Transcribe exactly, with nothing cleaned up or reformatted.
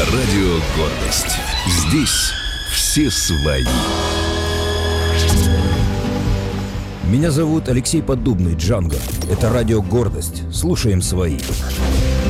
Радио «Гордость». Здесь все свои. Меня зовут Алексей Поддубный, Джанго. Это радио «Гордость». Слушаем свои.